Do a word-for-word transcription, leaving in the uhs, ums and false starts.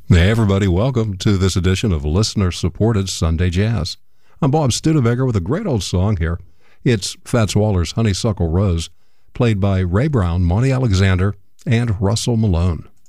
Hey everybody, welcome to this edition of listener-supported Sunday Jazz. I'm Bob Studebaker with a great old song here. It's Fats Waller's Honeysuckle Rose, played by Ray Brown, Monty Alexander, and Russell Malone.